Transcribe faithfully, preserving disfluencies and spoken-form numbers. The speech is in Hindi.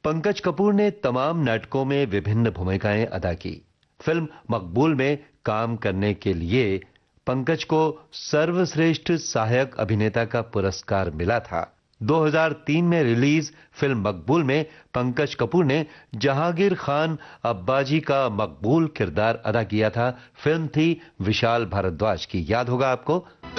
पंकज कपूर ने तमाम नाटकों में विभिन्न भूमिकाएं अदा की। फिल्म मकबूल में काम करने के लिए पंकज को सर्वश्रेष्ठ सहायक अभिनेता का पुरस्कार मिला था। दो हज़ार तीन में रिलीज फिल्म मकबूल में पंकज कपूर ने जहांगीर खान अब्बाजी का मकबूल किरदार अदा किया था। फिल्म थी विशाल भारद्वाज की, याद होगा आपको।